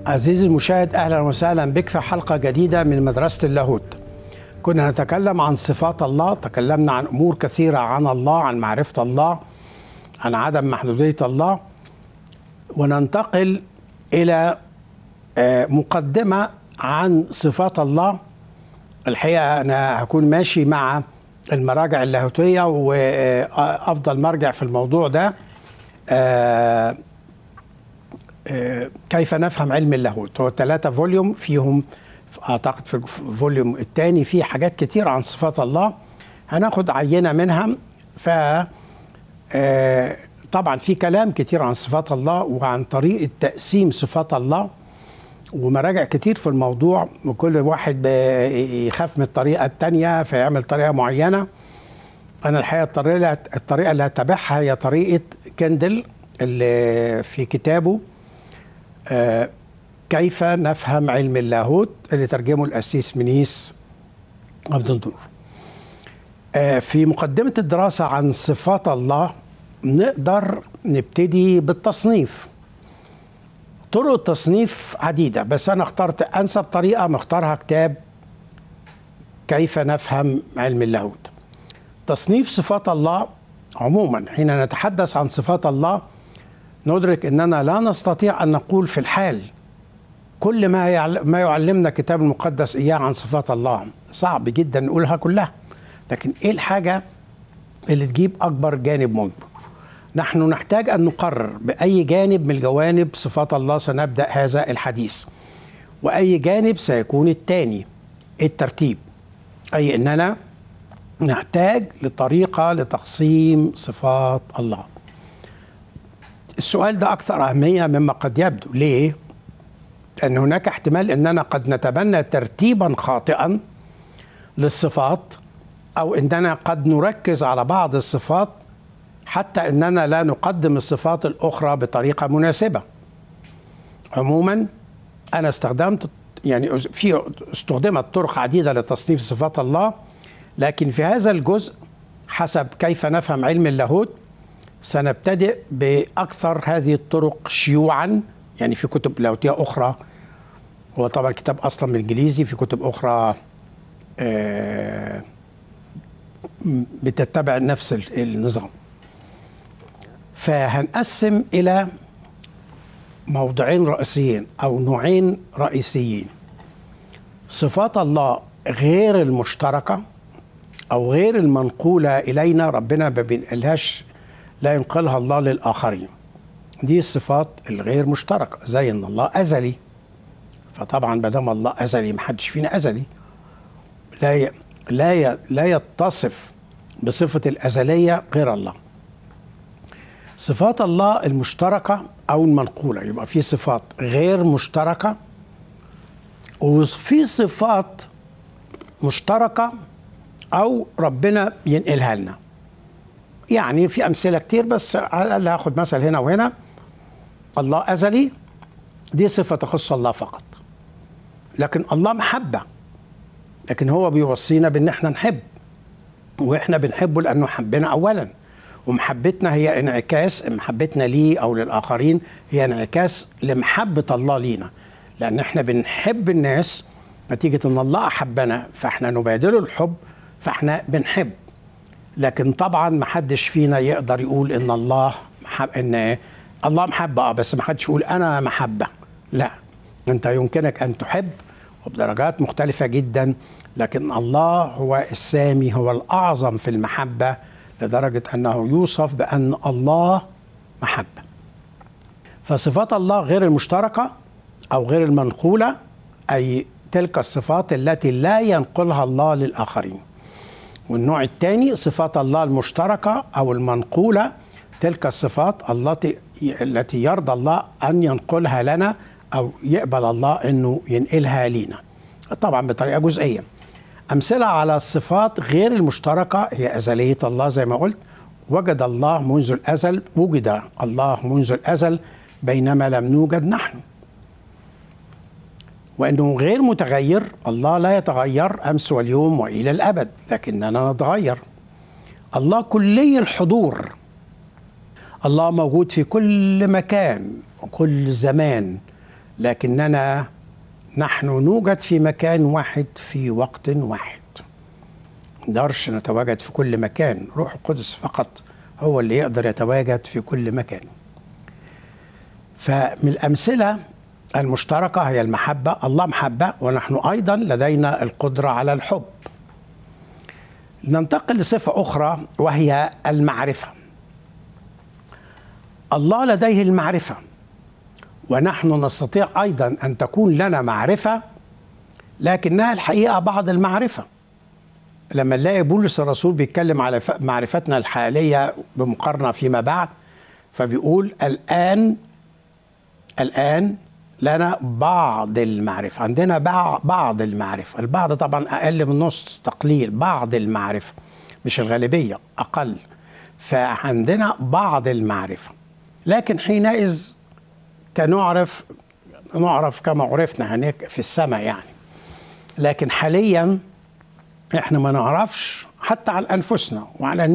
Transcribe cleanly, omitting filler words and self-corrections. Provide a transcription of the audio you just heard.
عزيزي المشاهد، أهلا وسهلا بك في حلقة جديدة من مدرسة اللاهوت. كنا نتكلم عن صفات الله، تكلمنا عن أمور كثيرة عن الله، عن معرفة الله، عن عدم محدودية الله، وننتقل إلى مقدمة عن صفات الله. الحقيقة أنا هكون ماشي مع المراجع اللاهوتية، وأفضل مرجع في الموضوع ده كيف نفهم علم اللاهوت. هو 3 فوليوم، فيهم أعتقد في الفوليوم الثاني فيه حاجات كتير عن صفات الله، هناخد عينة منها. طبعا في كلام كتير عن صفات الله وعن طريقة تقسيم صفات الله، ومراجع كتير في الموضوع، وكل واحد يخاف من الطريقة التانية فيعمل طريقة معينة. أنا الحقيقة الطريقة اللي هتبعها هي طريقة كندل اللي في كتابه كيف نفهم علم اللاهوت، اللي ترجمه القسيس منيس عبد النور. في مقدمة الدراسة عن صفات الله نقدر نبتدي بالتصنيف. طرق التصنيف عديدة، بس أنا اخترت أنسب طريقة مختارها كتاب كيف نفهم علم اللاهوت. تصنيف صفات الله عموما، حين نتحدث عن صفات الله ندرك أننا لا نستطيع أن نقول في الحال كل ما يعلمنا الكتاب المقدس إياه عن صفات الله. صعب جدا نقولها كلها، لكن إيه الحاجة اللي تجيب أكبر جانب ممكن؟ نحن نحتاج أن نقرر بأي جانب من الجوانب صفات الله سنبدأ هذا الحديث، وأي جانب سيكون الثاني. الترتيب، أي أننا نحتاج لطريقة لتقسيم صفات الله. السؤال ده أكثر أهمية مما قد يبدو. ليه؟ لأن هناك احتمال أننا قد نتبنى ترتيبا خاطئا للصفات، أو أننا قد نركز على بعض الصفات حتى أننا لا نقدم الصفات الأخرى بطريقة مناسبة. عموما أنا استخدمت استخدمت طرق عديدة لتصنيف صفات الله، لكن في هذا الجزء حسب كيف نفهم علم اللاهوت سنبتدئ بأكثر هذه الطرق شيوعا. يعني في كتب لاهوتية أخرى، هو طبعا كتاب أصلا بالإنجليزي، في كتب أخرى بتتبع نفس النظام. فهنقسم إلى موضوعين رئيسيين أو نوعين رئيسيين: صفات الله غير المشتركة أو غير المنقولة إلينا، ربنا ما بينقلهاش، لا ينقلها الله للآخرين. دي الصفات الغير مشتركة، زي إن الله أزلي، فطبعا بدام الله أزلي محدش فينا أزلي، لا يتصف بصفة الأزلية غير الله. صفات الله المشتركة أو المنقولة، يبقى في صفات غير مشتركة وفي صفات مشتركة أو ربنا ينقلها لنا. يعني في أمثلة كتير، بس على هاخد مثل هنا وهنا. الله أزلي، دي صفة تخص الله فقط، لكن الله محبة، لكن هو بيوصينا بأن احنا نحب، وإحنا بنحبه لأنه حبنا أولا، ومحبتنا هي انعكاس، محبتنا ليه أو للآخرين هي انعكاس لمحبة الله لينا، لأن احنا بنحب الناس نتيجة أن الله أحبنا، فاحنا نبادله الحب، فاحنا بنحب. لكن طبعا محدش فينا يقدر يقول ان الله محبة، بس محدش يقول انا محبة. لا، انت يمكنك ان تحب وبدرجات مختلفة جدا، لكن الله هو السامي، هو الاعظم في المحبة، لدرجة انه يوصف بان الله محبة. فصفات الله غير المشتركة او غير المنقولة، اي تلك الصفات التي لا ينقلها الله للآخرين. والنوع الثاني صفات الله المشتركة أو المنقولة، تلك الصفات التي يرضى الله أن ينقلها لنا أو يقبل الله أنه ينقلها لنا، طبعا بطريقة جزئية. أمثلة على الصفات غير المشتركة هي أزلية الله، زي ما قلت، وجد الله منذ الأزل بينما لم نوجد نحن. وأنه غير متغير، الله لا يتغير أمس واليوم وإلى الأبد، لكننا نتغير. الله كلي الحضور، الله موجود في كل مكان وكل زمان، لكننا نحن نوجد في مكان واحد في وقت واحد. ما نقدرش نتواجد في كل مكان، روح القدس فقط هو اللي يقدر يتواجد في كل مكان. فمن الأمثلة المشتركة هي المحبة. الله محبة ونحن أيضا لدينا القدرة على الحب. ننتقل لصفة أخرى وهي المعرفة. الله لديه المعرفة، ونحن نستطيع أيضا أن تكون لنا معرفة، لكنها الحقيقة بعض المعرفة. لما نلاقي بولس الرسول بيتكلم على معرفتنا الحالية بمقارنة فيما بعد، فبيقول الآن لنا بعض المعرفة. عندنا بعض المعرفة. البعض طبعا أقل من نص، تقليل. بعض المعرفة مش الغالبية، أقل. فعندنا بعض المعرفة، لكن حينئذ نعرف كما عرفنا هناك في السماء يعني. لكن حاليا احنا ما نعرفش حتى عن أنفسنا وعلى